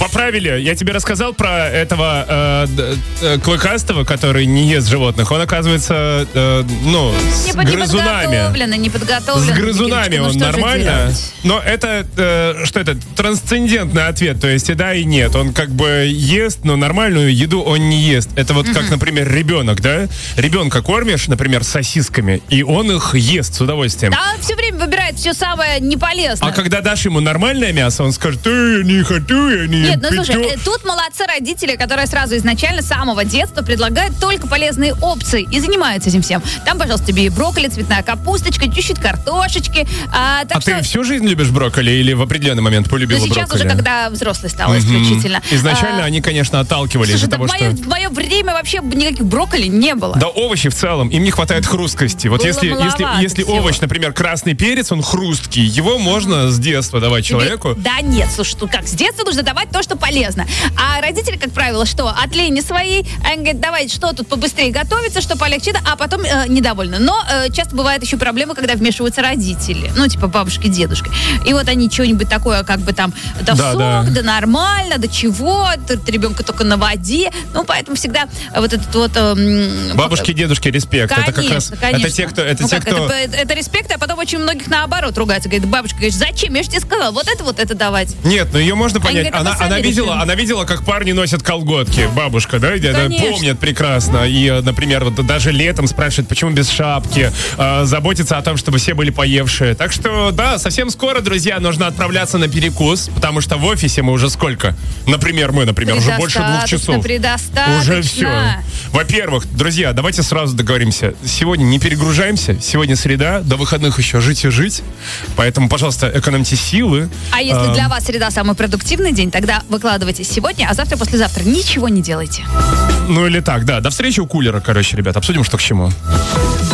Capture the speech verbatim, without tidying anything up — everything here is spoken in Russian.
поправили. Я тебе рассказал про этого э, э, клыкастого, который не ест животных. Он, оказывается, э, ну, с не, грызунами. Не подготовлен, не подготовлен. С грызунами он ну, нормально. Но это, э, что это, трансцендентный ответ. То есть и да, и нет. Он как бы ест, но нормальную еду он не ест. Это вот как, например, ребенок, да? Ребенка кормишь, например, сосисками, и он их ест с удовольствием. Да, он все время выбирает все самое неполезное. А когда дашь ему нормальное мясо, он скажет: «Эй, я не хочу, я не Нет, ну хочу». слушай, тут молодцы родители, которые сразу изначально с самого детства предлагают только полезные опции и занимаются этим всем. Там, пожалуйста, тебе и брокколи, цветная капусточка, чуть-чуть картошечки. А, так а что... ты всю жизнь любишь брокколи или в определенный момент полюбила брокколи? Ну, сейчас брокколи? уже, когда взрослый стал mm-hmm. исключительно. Изначально а... они, конечно, отталкивали Слушай, из-за да того, в мое, что... в мое время вообще никаких брокколи не было. Да овощи в целом, им не хватает хрусткости. Вот было если, если, если овощ, например, красный перец, он хрусткий, его можно с детства давать человеку. Да нет, слушай, ну как, с детства нужно давать то, что полезно. А родители, как правило, что? От лени своей, они говорят, давай, что тут побыстрее готовится, что полегче, а потом э, недовольны. Но э, часто бывает еще проблема, когда вмешиваются родители. Ну, типа бабушки, дедушки. И вот они что-нибудь такое, как бы там, да, да сок, да. да нормально, да чего, ребенка только на воде. Ну, поэтому всегда вот этот вот... Э, бабушки, дедушки, респект. Конечно, это как раз, конечно. Это те, кто... Это, ну, те, как, кто... это, это респект, а потом очень многих наоборот ругаются. Говорит, бабушка, говорит, зачем? Я же тебе сказала, вот это вот это давать. Нет, ну ее можно понять. Говорят, она, она, видела, она видела, как парни носят колготки. Бабушка, да? Она помнит прекрасно. И, например, вот даже летом спрашивает, почему без шапки. Э, заботится о том, чтобы все были поевшие. Так что, да, совсем скоро, друзья, нужно отправляться на перекус, потому что в офисе мы уже сколько? Например, мы, например, уже больше двух часов. Уже все. Во-первых, друзья, давайте сразу договоримся. Сегодня не перегружаемся. Сегодня среда, до выходных еще жить и жить. Поэтому, пожалуйста, экономьте силы. А если а... для вас среда самый продуктивный день, тогда выкладывайтесь сегодня, а завтра-послезавтра ничего не делайте. Ну или так, да. До встречи у кулера, короче, ребят. Обсудим, что к чему.